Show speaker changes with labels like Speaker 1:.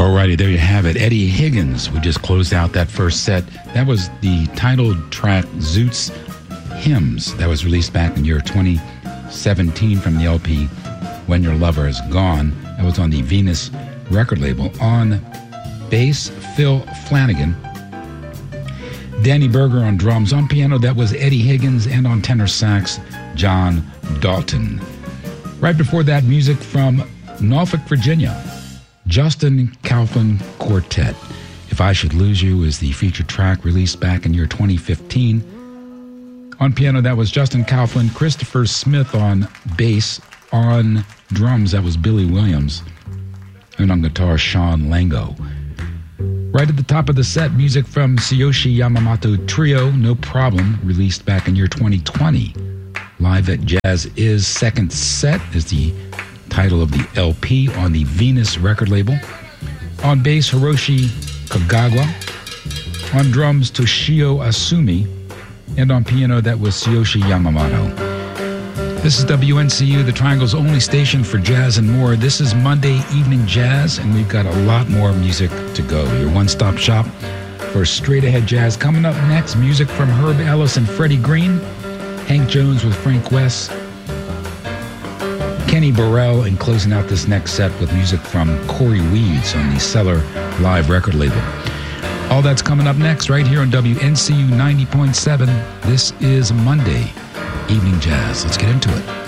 Speaker 1: Alrighty, there you have it. Eddie Higgins. We just closed out that first set. That was the titled track, Zoot's Hymns. That was released back in year 2017 from the LP When Your Lover Is Gone. That was on the Venus record label. On bass, Phil Flanagan. Danny Berger on drums. On piano, that was Eddie Higgins. And on tenor sax, John Dalton. Right before that, music from Norfolk, Virginia. Justin Kauflin Quartet. If I Should Lose You is the featured track released back in year 2015. On piano, that was Justin Kauflin. Christopher Smith on bass. On drums, that was Billy Williams. And on guitar, Sean Lango. Right at the top of the set, music from Tsuyoshi Yamamoto Trio, No Problem, released back in year 2020. Live at Jazz Is Second Set is the title of the LP on the Venus record label. On bass, Hiroshi Kagawa. On drums, Toshio Asumi. And on piano, that was Tsuyoshi Yamamoto. This is WNCU, the Triangle's only station for jazz and more. This is Monday Evening Jazz, and we've got a lot more music to go. Your one-stop shop for straight-ahead jazz. Coming up next, music from Herb Ellis and Freddie Green. Hank Jones with Frank West. Kenny Burrell, and closing out this next set with music from Corey Weeds on the Cellar Live record label. All that's coming up next right here on WNCU 90.7. This is Monday Evening Jazz. Let's get into it.